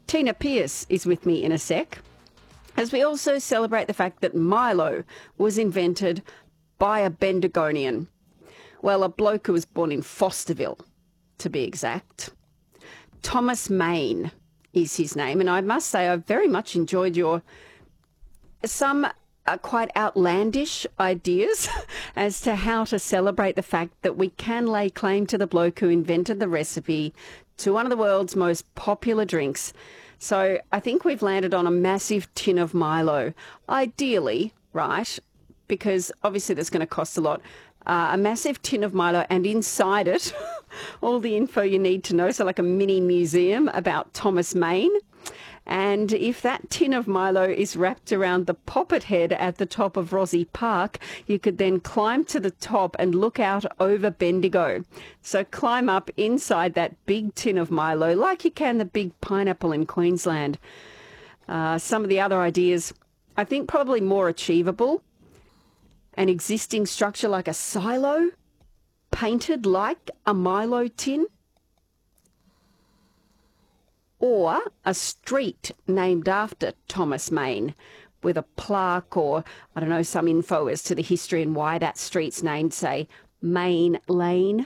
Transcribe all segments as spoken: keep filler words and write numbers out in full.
Tina Pierce is with me in a sec, as we also celebrate the fact that Milo was invented by a Bendigonian. Well, a bloke who was born in Fosterville, to be exact. Thomas Main is his name, and I must say I very much enjoyed your some uh, quite outlandish ideas as to how to celebrate the fact that we can lay claim to the bloke who invented the recipe to one of the world's most popular drinks. So I think we've landed on a massive tin of Milo. Ideally, right, because obviously that's going to cost a lot, uh, a massive tin of Milo, and inside it, all the info you need to know, so like a mini museum about Thomas Main. And if that tin of Milo is wrapped around the poppet head at the top of Rosie Park, you could then climb to the top and look out over Bendigo. So climb up inside that big tin of Milo like you can the big pineapple in Queensland. Uh, some of the other ideas, I think probably more achievable. An existing structure like a silo, painted like a Milo tin. Or a street named after Thomas Main with a plaque or, I don't know, some info as to the history and why that street's named, say, Main Lane.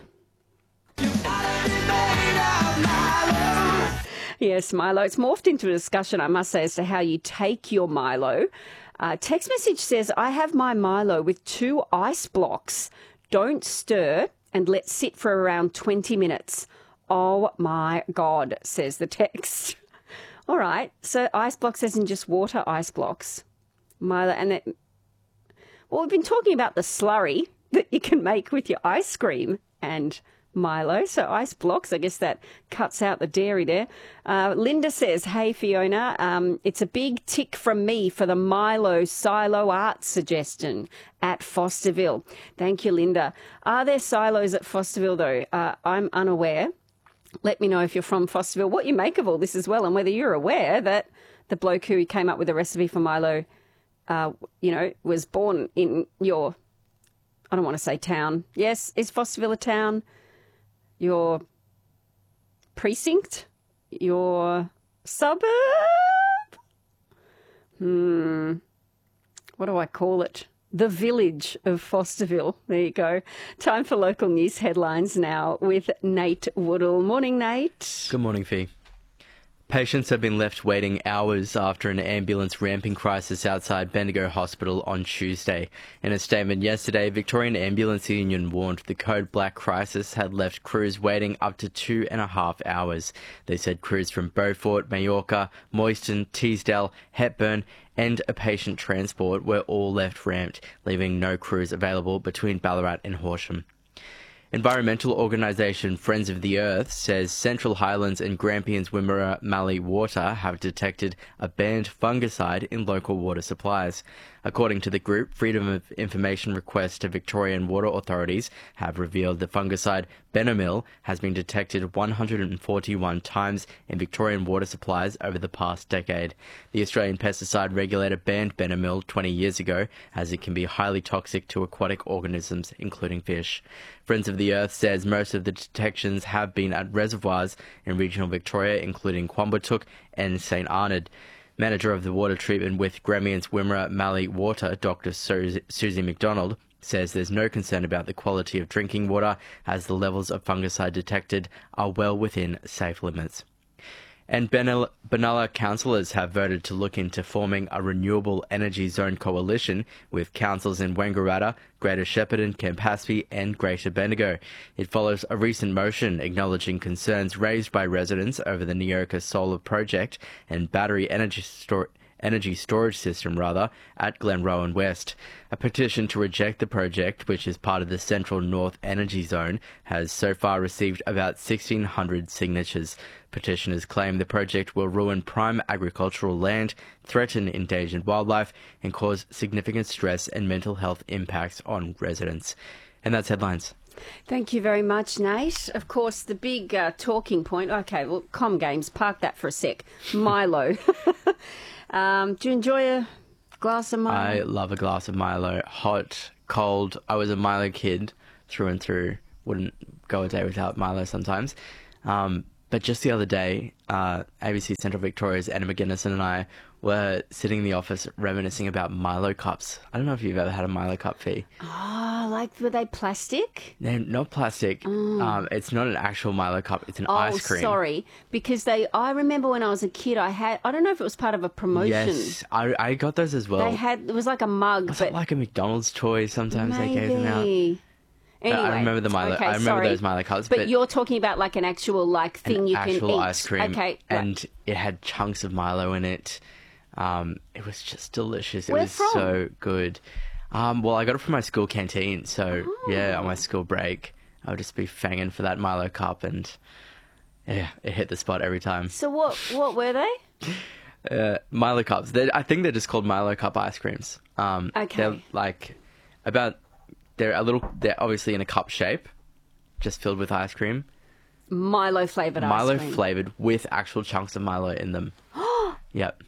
Yes, Milo. It's morphed into a discussion, I must say, as to how you take your Milo. Uh, text message says, I have my Milo with two ice blocks. Don't stir and let sit for around twenty minutes. Oh, my God, says the text. All right, so ice blocks as in just water ice blocks. Milo, and it, well, we've been talking about the slurry that you can make with your ice cream and Milo. So ice blocks, I guess that cuts out the dairy there. Uh, Linda says, hey, Fiona, um, it's a big tick from me for the Milo Silo Art suggestion at Fosterville. Thank you, Linda. Are there silos at Fosterville, though? Uh, I'm unaware. Let me know if you're from Fosterville, what you make of all this as well, and whether you're aware that the bloke who came up with the recipe for Milo, uh, you know, was born in your, I don't want to say town. Yes, is Fosterville a town? Your precinct? Your suburb? Hmm. What do I call it? The village of Fosterville. There you go. Time for local news headlines now with Nate Woodall. Morning, Nate. Good morning, Fee. Patients have been left waiting hours after an ambulance ramping crisis outside Bendigo Hospital on Tuesday. In a statement yesterday, Victorian Ambulance Union warned the Code Black crisis had left crews waiting up to two and a half hours. They said crews from Beaufort, Majorca, Moyston, Teesdale, Hepburn and a patient transport were all left ramped, leaving no crews available between Ballarat and Horsham. Environmental organisation Friends of the Earth says Central Highlands and Grampians Wimmera Mallee water have detected a banned fungicide in local water supplies. According to the group, Freedom of Information requests to Victorian water authorities have revealed the fungicide Benomil has been detected one hundred forty-one times in Victorian water supplies over the past decade. The Australian pesticide regulator banned Benomil twenty years ago as it can be highly toxic to aquatic organisms, including fish. Friends of the Earth says most of the detections have been at reservoirs in regional Victoria, including Quambatook and St Arnaud. Manager of the water treatment with Grampians Wimmera Mallee Water, Doctor Susie McDonald, says there's no concern about the quality of drinking water as the levels of fungicide detected are well within safe limits. And Benalla councillors have voted to look into forming a renewable energy zone coalition with councils in Wangaratta, Greater Shepparton, Campaspe and Greater Bendigo. It follows a recent motion acknowledging concerns raised by residents over the Neoka solar project and battery energy storage energy storage system rather at Glenrowan West. A petition to reject the project, which is part of the Central North Energy Zone, has so far received about sixteen hundred signatures. Petitioners claim the project will ruin prime agricultural land, threaten endangered wildlife, and cause significant stress and mental health impacts on residents. And that's headlines. Thank you very much, Nate. Of course, the big uh, talking point, okay, well, Com Games, park that for a sec. Milo. um, do you enjoy a glass of Milo? I love a glass of Milo. Hot, cold. I was a Milo kid through and through. Wouldn't go a day without Milo sometimes. Um, but just the other day, uh, A B C Central Victoria's Anna McGuinness and I were sitting in the office reminiscing about Milo cups. I don't know if you've ever had a Milo cup, Fee. Oh, like, were they plastic? They're not plastic. Mm. Um, it's not an actual Milo cup. It's an Oh, ice cream. sorry. Because they, I remember when I was a kid, I had, I don't know if it was part of a promotion. Yes, I, I got those as well. They had, it was like a mug. Was but it like a McDonald's toy? Sometimes maybe. they gave them out. Anyway, I remember the Milo. okay, I remember sorry. those Milo cups. But, But, you're talking about like an actual like thing an you can actual eat. ice cream. Okay, right. And it had chunks of Milo in it. Um, it was just delicious. It Where was from? so good. Um, well, I got it from my school canteen. So, Oh. yeah, on my school break, I would just be fanging for that Milo cup. And, yeah, it hit the spot every time. So what? What were they? Uh, Milo cups. They're, I think they're just called Milo cup ice creams. Um, Okay. They're like about, they're a little, they're obviously in a cup shape, just filled with ice cream. Milo flavored ice Milo cream. flavored with actual chunks of Milo in them. Yep.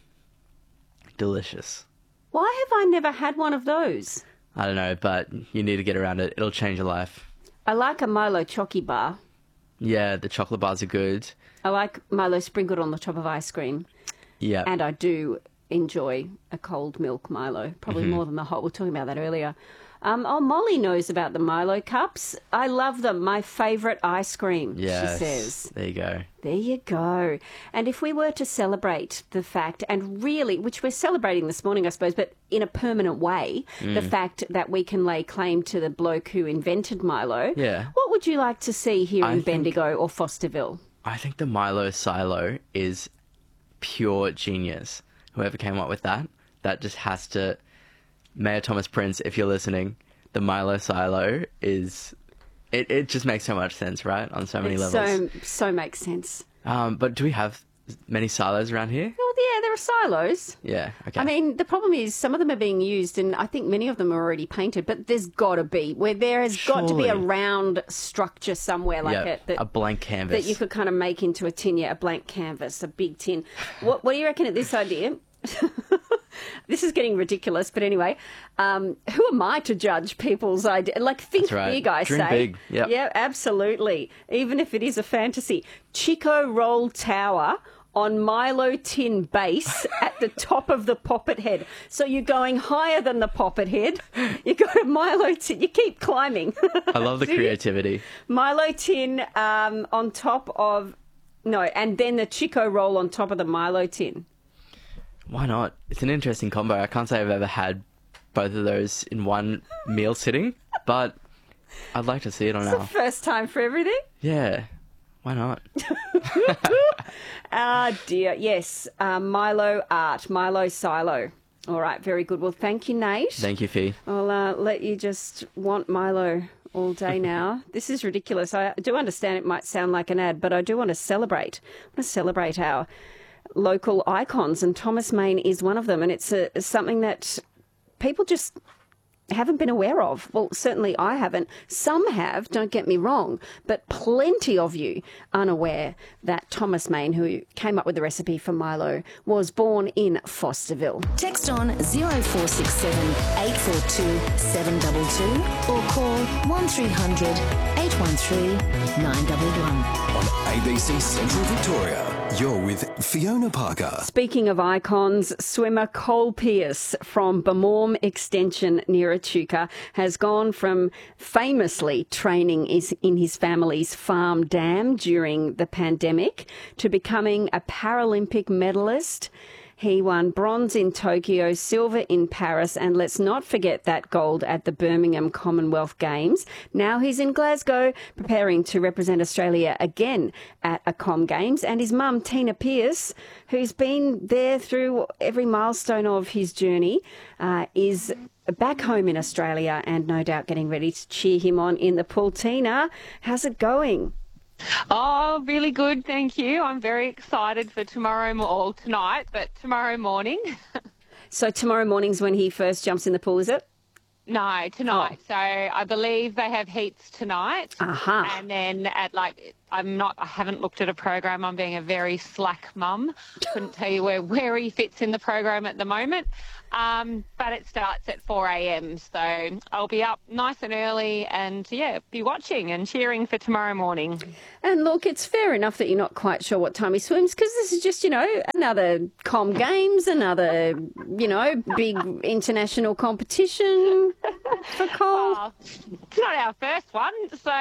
Delicious. Why have I never had one of those? I don't know, but you need to get around it. It'll change your life. I like a Milo Chocky bar. Yeah, the chocolate bars are good. I like Milo sprinkled on the top of ice cream. Yeah. And I do enjoy a cold milk Milo, probably Mm-hmm. more than the hot. We were talking about that earlier. Um, oh, Molly knows about the Milo cups. I love them. My favourite ice cream, Yes. she says. There you go. There you go. And if we were to celebrate the fact, and really, which we're celebrating this morning, I suppose, but in a permanent way, Mm. the fact that we can lay claim to the bloke who invented Milo, Yeah. what would you like to see here I in think- Bendigo or Fosterville? I think the Milo Silo is pure genius. Whoever came up with that, that just has to... Mayor Thomas Prince, if you're listening, the Milo Silo is... It, it just makes so much sense, right? On so many It levels. so, so makes sense. Um, but do we have many silos around here? Well, yeah, there are silos. Yeah, okay. I mean, the problem is some of them are being used, and I think many of them are already painted, but there's got to be, where there has got to be a Surely. round structure somewhere like yeah, it that, a blank canvas. that you could kind of make into a tin, yeah, a blank canvas, a big tin. What, what do you reckon at this idea? This is getting ridiculous, but anyway, um, who am I to judge people's idea? Like, think That's right. big, I Dream say. big, yep. Yeah, absolutely. Even if it is a fantasy. Chico Roll Tower on Milo tin base at the top of the poppet head. So you're going higher than the poppet head. You got a Milo tin. You keep climbing. I love the Do you? creativity. Milo tin um, on top of... No, and then the Chico Roll on top of the Milo tin. Why not? It's an interesting combo. I can't say I've ever had both of those in one meal sitting, but I'd like to see it on It's our... the first time for everything. Yeah, why not? Ah, dear. Yes, uh, Milo art, Milo silo. All right, very good. Well, thank you, Nate. Thank you, Fee. I'll uh, let you just want Milo all day now. This is ridiculous. I do understand it might sound like an ad, but I do want to celebrate. I want to celebrate our local icons, and Thomas Mayne is one of them. And it's a, something that people just haven't been aware of. Well, certainly I haven't. Some have, don't get me wrong, but plenty of you unaware that Thomas Mayne, who came up with the recipe for Milo, was born in Fosterville. Text on zero four six seven, eight four two, seven two two or call one three hundred, eight one three, nine one one. On A B C Central Victoria, you're with Fiona Parker. Speaking of icons, swimmer Cole Pearce from Bamorm Extension near Echuca has gone from famously training is in his family's farm dam during the pandemic to becoming a Paralympic medalist. He won bronze in Tokyo, silver in Paris, and let's not forget that gold at the Birmingham Commonwealth Games. Now he's in Glasgow, preparing to represent Australia again at a Com Games. And his mum, Tina Pearce, who's been there through every milestone of his journey, uh, is back home in Australia and no doubt getting ready to cheer him on in the pool. Tina, how's it going? Oh, really good, thank you. I'm very excited for tomorrow, mo- or tonight, but tomorrow morning. So tomorrow morning's when he first jumps in the pool, is it? No, tonight. So I believe they have heats tonight. Aha. And then at like I'm not, I haven't looked at a program. I'm being a very slack mum. Couldn't tell you where, where he fits in the program at the moment. Um, but it starts at four a.m. So I'll be up nice and early and, yeah, be watching and cheering for tomorrow morning. And look, it's fair enough that you're not quite sure what time he swims, because this is just, you know, another Com Games, another, you know, big international competition for Cole. Oh, it's not our first one, so...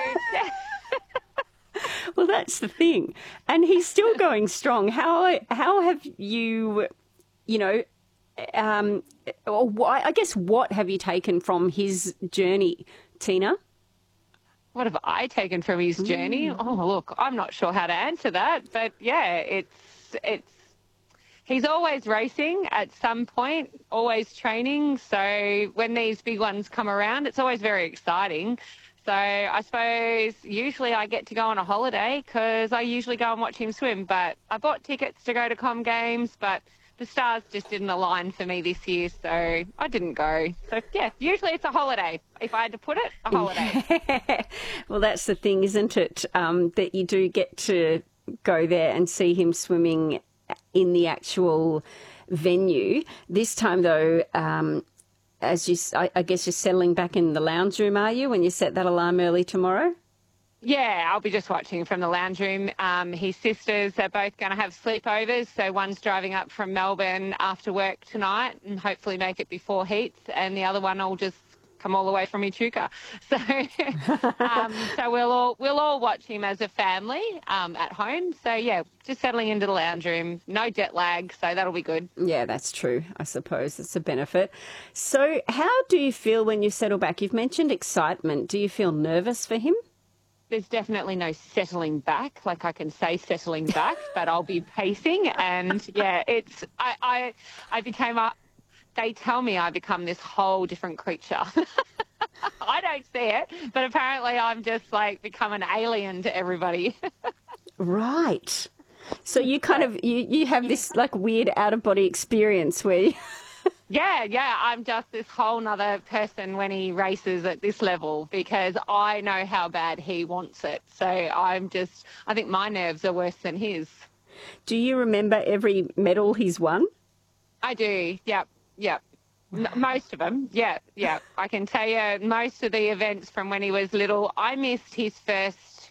Well, that's the thing. And he's still going strong. How how have you, you know, um, or why, I guess what have you taken from his journey, Tina? What have I taken from his journey? Mm. Oh, look, I'm not sure how to answer that. But, yeah, it's it's he's always racing at some point, always training. So when these big ones come around, it's always very exciting. So I suppose usually I get to go on a holiday because I usually go and watch him swim. But I bought tickets to go to Com Games, but the stars just didn't align for me this year, so I didn't go. So, yeah, usually it's a holiday. If I had to put it, a holiday. Well, that's the thing, isn't it, um, that you do get to go there and see him swimming in the actual venue. This time, though... Um, As you, I, I guess you're settling back in the lounge room, are you, when you set that alarm early tomorrow? Yeah, I'll be just watching from the lounge room. Um, his sisters are both going to have sleepovers, so one's driving up from Melbourne after work tonight and hopefully make it before heats, and the other one will just come all the way from Echuca. So, um, so we'll all we'll all watch him as a family um, at home. So yeah, just settling into the lounge room, no jet lag, so that'll be good. Yeah, that's true. I suppose it's a benefit. So, how do you feel when you settle back? You've mentioned excitement. Do you feel nervous for him? There's definitely no settling back. Like I can say settling back, but I'll be pacing. And yeah, it's I I, I became a. They tell me I become this whole different creature. I don't see it, but apparently I'm just like become an alien to everybody. Right. So you kind of, you, you have this like weird out of body experience where you... Yeah, yeah, I'm just this whole nother person when he races at this level because I know how bad he wants it. So I'm just, I think my nerves are worse than his. Do you remember every medal he's won? I do, yep. Yeah, most of them. Yeah, yeah. I can tell you most of the events from when he was little. I missed his first,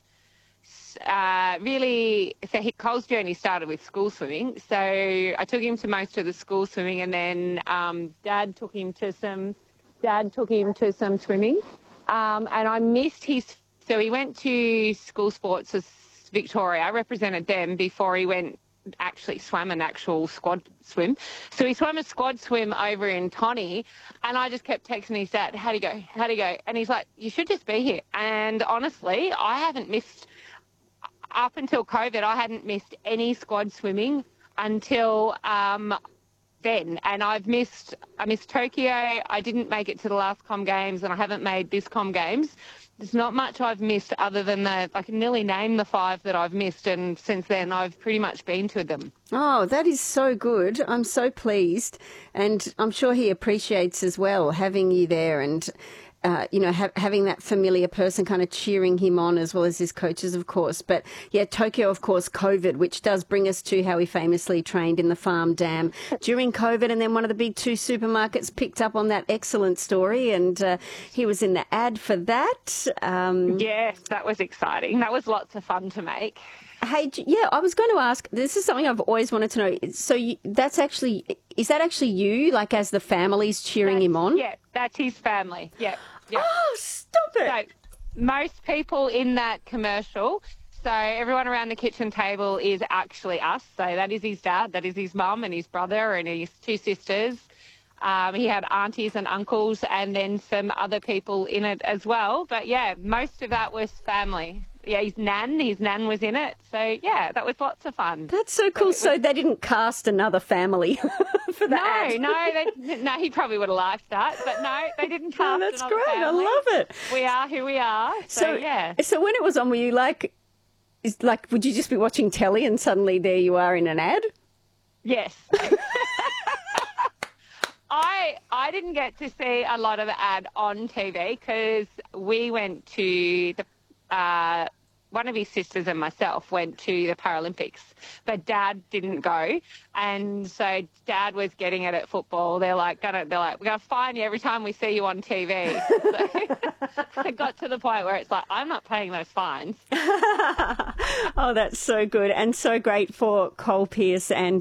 uh, really, so he, Cole's journey started with school swimming. So I took him to most of the school swimming and then um, Dad took him to some, Dad took him to some swimming. Um, and I missed his, so he went to School Sports as Victoria. I represented them before he went actually swam an actual squad swim. So he swam a squad swim over in Tonny and I just kept texting his dad, how'd he go? How'd he go? And he's like, you should just be here. And honestly, I haven't missed, up until COVID, I hadn't missed any squad swimming until um, then. And I've missed, I missed Tokyo. I didn't make it to the last Com Games and I haven't made this Com Games. There's not much I've missed other than the, I can nearly name the five that I've missed, and since then I've pretty much been to them. Oh, that is so good. I'm so pleased. And I'm sure he appreciates as well having you there and, uh, you know, ha- having that familiar person kind of cheering him on as well as his coaches, of course. But, yeah, Tokyo, of course, COVID, which does bring us to how he famously trained in the farm dam during COVID. And then one of the big two supermarkets picked up on that excellent story and uh, he was in the ad for that. Um, yes, that was exciting. That was lots of fun to make. Hey, yeah, I was going to ask, this is something I've always wanted to know. So you, that's actually, is that actually you, like as the family's cheering that's, him on? Yeah, that's his family. Yeah. Yeah. Oh, stop it. So most people in that commercial, so everyone around the kitchen table is actually us. So that is his dad, that is his mum and his brother and his two sisters. Um, he had aunties and uncles and then some other people in it as well. But, yeah, most of that was family. Yeah, his nan, his nan was in it. So, yeah, that was lots of fun. That's so cool. So, was... so they didn't cast another family for that? No, no, they, no, he probably would have liked that. But, no, they didn't cast oh, that's another great. family. I love it. We are who we are. So, so, yeah. So when it was on, were you like, is, like, would you just be watching telly and suddenly there you are in an ad? Yes. I I didn't get to see a lot of the ad on T V because we went to the uh, one of his sisters and myself went to the Paralympics, but Dad didn't go, and so Dad was getting it at football. They're like, gonna, they're like, we're gonna fine you every time we see you on T V. So it got to the point where it's like, I'm not paying those fines. Oh, that's so good and so great for Cole Pearce and